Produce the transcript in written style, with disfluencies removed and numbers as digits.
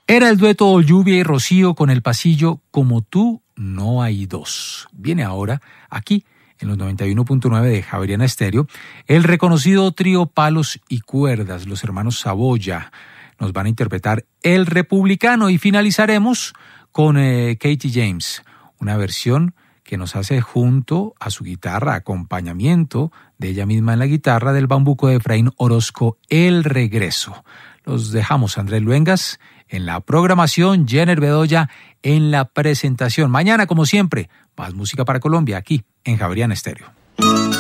Era el dueto Lluvia y Rocío con El Pasillo, Como tú no hay dos. Viene ahora, aquí, en los 91.9 de Javeriana Estéreo, el reconocido trío Palos y Cuerdas, los hermanos Saboya. Nos van a interpretar El Republicano y finalizaremos con Katie James, una versión que nos hace junto a su guitarra, acompañamiento de ella misma en la guitarra del bambuco de Efraín Orozco, El Regreso. Los dejamos, Andrés Luengas en la programación, Jenner Bedoya en la presentación. Mañana, como siempre, más música para Colombia aquí en Javeriana Estéreo.